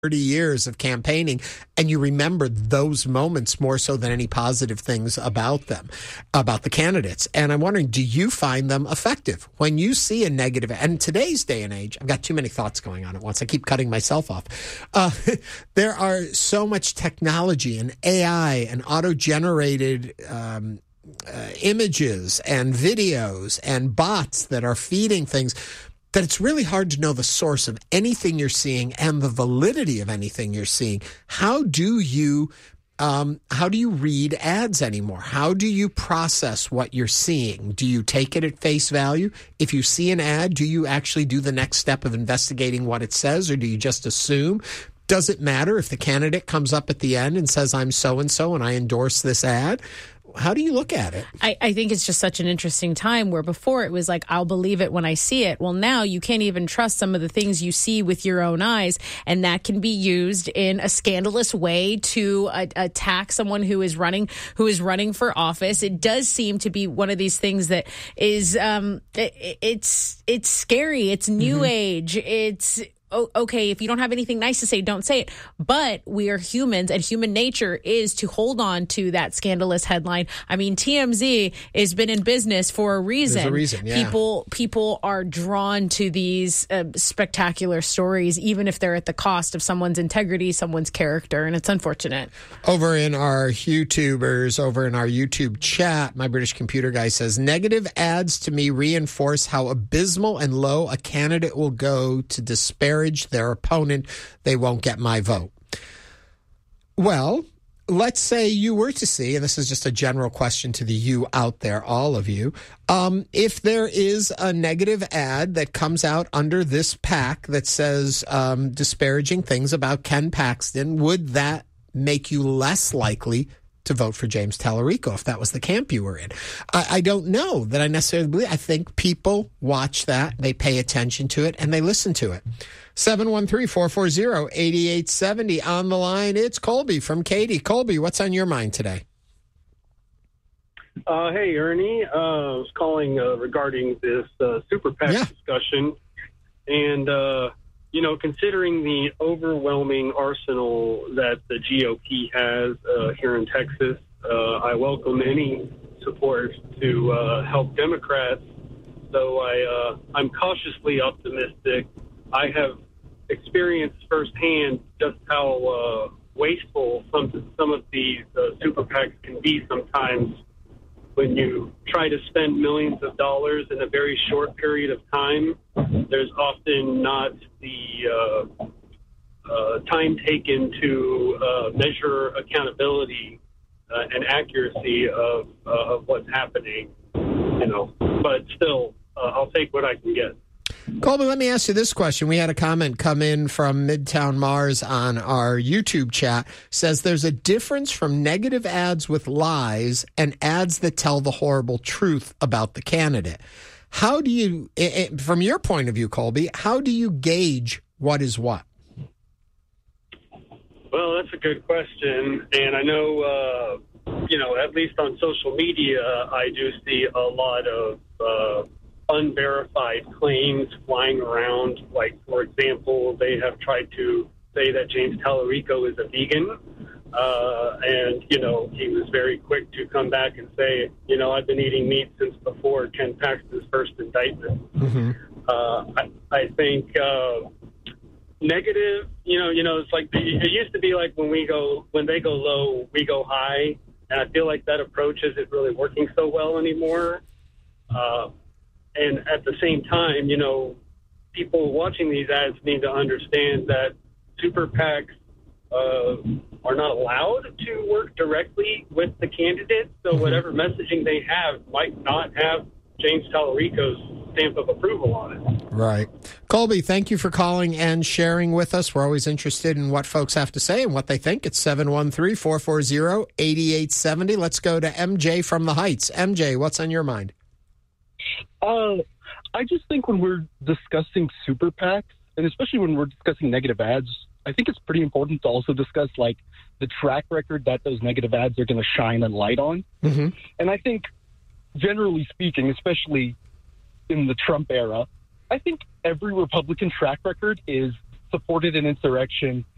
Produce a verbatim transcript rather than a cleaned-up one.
thirty years of campaigning, and you remember those moments more so than any positive things about them, about the candidates. And I'm wondering, do you find them effective when you see a negative? And today's day and age, I've got too many thoughts going on at once. I keep cutting myself off. Uh, there are so much technology and A I and auto-generated um, uh, images and videos and bots that are feeding things that it's really hard to know the source of anything you're seeing and the validity of anything you're seeing. How do you um, how do you read ads anymore? How do you process what you're seeing? Do you take it at face value? If you see an ad, do you actually do the next step of investigating what it says, or do you just assume? Does it matter if the candidate comes up at the end and says, I'm so-and-so and I endorse this ad? How do you look at it? I, I think it's just such an interesting time where before it was like, I'll believe it when I see it. Well, now you can't even trust some of the things you see with your own eyes. And that can be used in a scandalous way to uh, attack someone who is running, who is running for office. It does seem to be one of these things that is, um, it, it's, it's scary. It's new mm-hmm. age. It's, Oh, okay, if you don't have anything nice to say, don't say it. But we are humans, and human nature is to hold on to that scandalous headline. I mean, T M Z has been in business for a reason. There's a reason, yeah. People, people are drawn to these uh, spectacular stories, even if they're at the cost of someone's integrity, someone's character, and it's unfortunate. Over in our YouTubers, over in our YouTube chat, my British computer guy says, negative ads to me reinforce how abysmal and low a candidate will go to disparage their opponent. They won't get my vote. Well, let's say you were to see, and this is just a general question to the you out there, all of you, um, if there is a negative ad that comes out under this pack that says um, disparaging things about Ken Paxton, would that make you less likely to vote for James Tallarico if that was the camp you were in? I, I don't know that I necessarily believe. I think people watch that, they pay attention to it, and they listen to it. seven one three, four four zero, eight eight seven zero on the line. It's Colby from Katy. Colby, what's on your mind today? Uh, hey, Ernie. Uh, I was calling uh, regarding this uh, Super PAC yeah. discussion. And, uh, you know, considering the overwhelming arsenal that the G O P has uh, here in Texas, uh, I welcome any support to uh, help Democrats. So I, uh, I'm cautiously optimistic. I have experienced firsthand just how uh, wasteful some some of these uh, super PACs can be sometimes when you try to spend millions of dollars in a very short period of time. There's often not the uh, uh, time taken to uh, measure accountability uh, and accuracy of, uh, of what's happening, you know. But still, uh, I'll take what I can get. Colby, let me ask you this question. We had a comment come in from Midtown Mars on our YouTube chat. Says there's a difference from negative ads with lies and ads that tell the horrible truth about the candidate. How do you, from your point of view, Colby, how do you gauge what is what? Well, that's a good question. And I know, uh, you know, at least on social media, I do see a lot of uh, unverified claims flying around. Like, for example, they have tried to say that James Tallarico is a vegan. Uh, and, you know, he was very quick to come back and say, you know, I've been eating meat since before Ken Paxton's first indictment. Mm-hmm. Uh, I, I think uh, negative, you know, you know, it's like the, it used to be like when we go, when they go low, we go high. And I feel like that approach isn't really working so well anymore. Uh, And at the same time, you know, people watching these ads need to understand that super PACs uh, are not allowed to work directly with the candidates. So Mm-hmm. whatever messaging they have might not have James Tallarico's stamp of approval on it. Right. Colby, thank you for calling and sharing with us. We're always interested in what folks have to say and what they think. It's seven one three, four four zero, eight eight seven zero. Let's go to M J from the Heights. M J, what's on your mind? Uh, I just think when we're discussing super PACs, and especially when we're discussing negative ads, I think it's pretty important to also discuss, like, the track record that those negative ads are going to shine a light on. Mm-hmm. And I think, generally speaking, especially in the Trump era, I think every Republican track record is supported an insurrection,